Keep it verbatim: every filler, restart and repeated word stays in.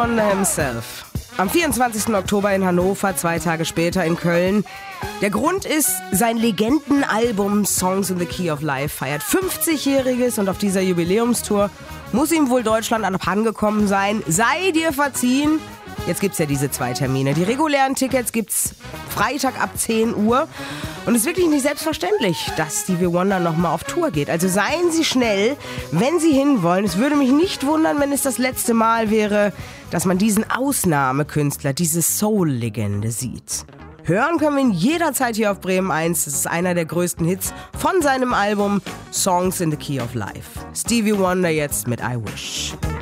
Wonder himself. Am vierundzwanzigsten Oktober in Hannover, zwei Tage später in Köln. Der Grund ist, sein Legendenalbum Songs in the Key of Life feiert fünfzigjähriges und auf dieser Jubiläumstour muss ihm wohl Deutschland abhandengekommen sein. Sei dir verziehen. Jetzt gibt's ja diese zwei Termine. Die regulären Tickets gibt's Freitag ab zehn Uhr. Und es ist wirklich nicht selbstverständlich, dass Stevie Wonder nochmal auf Tour geht. Also seien Sie schnell, wenn Sie hinwollen. Es würde mich nicht wundern, wenn es das letzte Mal wäre, dass man diesen Ausnahmekünstler, diese Soul-Legende sieht. Hören können wir ihn jederzeit hier auf Bremen eins. Das ist einer der größten Hits von seinem Album Songs in the Key of Life. Stevie Wonder jetzt mit I Wish.